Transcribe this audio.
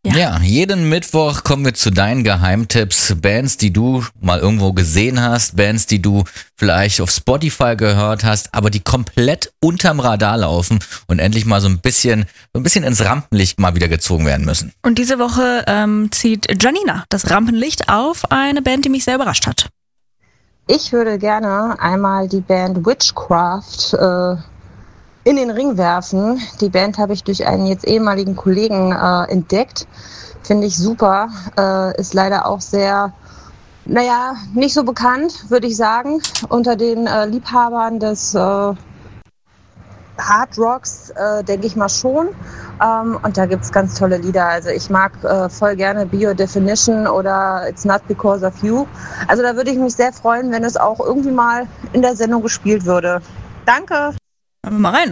Ja, jeden Mittwoch kommen wir zu deinen Geheimtipps. Bands, die du mal irgendwo gesehen hast, Bands, die du vielleicht auf Spotify gehört hast, aber die komplett unterm Radar laufen und endlich mal so ein bisschen ins Rampenlicht mal wieder gezogen werden müssen. Und diese Woche zieht Janina das Rampenlicht auf eine Band, die mich sehr überrascht hat. Ich würde gerne einmal die Band Witchcraft in den Ring werfen. Die Band habe ich durch einen jetzt ehemaligen Kollegen entdeckt. Finde ich super. Ist leider auch sehr, nicht so bekannt, würde ich sagen, unter den Liebhabern des Hard Rocks, denke ich mal schon. Und da gibt es ganz tolle Lieder. Also ich mag voll gerne Biodefinition oder It's Not Because of You. Also da würde ich mich sehr freuen, wenn es auch irgendwie mal in der Sendung gespielt würde. Danke! Hören wir mal rein.